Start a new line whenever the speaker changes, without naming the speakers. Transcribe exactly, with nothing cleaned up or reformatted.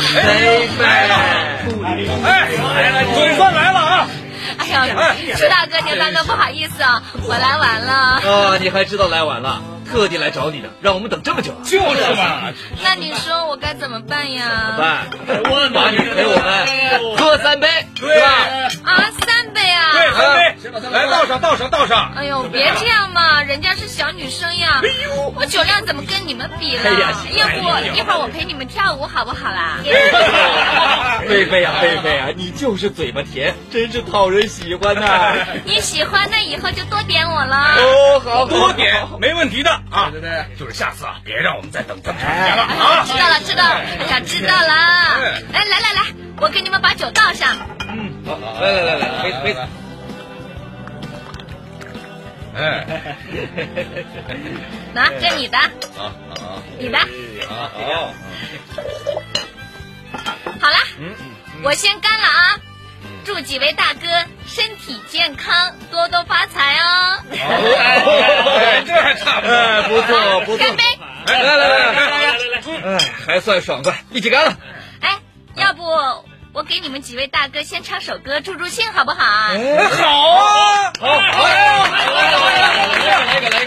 飞飞，
哎，来了，总算来了啊！
哎呀，朱大哥、牛大哥，不好意思啊，我来晚了。
啊，你还知道来晚了？特地来找你的，让我们等这么久。
就是嘛。
那你说我该怎么办呀？
怎么办？把你陪我们喝三杯，
对
吧？
啊，三杯啊！
对，三杯，来倒上，倒上，倒上。
哎呦，别这样嘛，人家是小女生呀。
哎呦，
我酒量怎么跟你们比了？
哎呀
要不一会儿我陪你们跳舞好不好啦？
菲菲呀，菲菲呀，你就是嘴巴甜，真是讨人喜欢呐。
你喜欢，那以后就多点我了。
哦，好，
多点没问题的啊。对对，就是下次啊，别让我们再等这么长时间了啊。
知道了，知道了，想知道了。来来来来，我给你们把酒倒上。
嗯，好，来来来来，杯子杯子。
哎，
拿，这你的，
好好，
你的，
好好。
好了，我先干了啊！祝几位大哥身体健康，多多发财哦！
哎，这还差不多，
哎，不错不错。
干杯！
来来来来来来来，哎，还算爽快，一起干了。
哎，要不我给你们几位大哥先唱首歌助助兴，好不好啊？
好啊，好，好，来来来来来来来来。